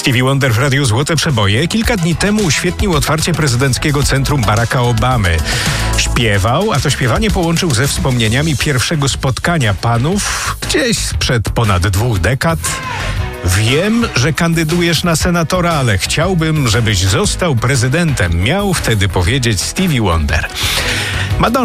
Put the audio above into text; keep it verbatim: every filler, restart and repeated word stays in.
Stevie Wonder w Radiu Złote Przeboje kilka dni temu uświetnił otwarcie prezydenckiego centrum Baracka Obamy. Śpiewał, a to śpiewanie połączył ze wspomnieniami pierwszego spotkania panów gdzieś sprzed ponad dwóch dekad. Wiem, że kandydujesz na senatora, ale chciałbym, żebyś został prezydentem. Miał wtedy powiedzieć Stevie Wonder. Madonna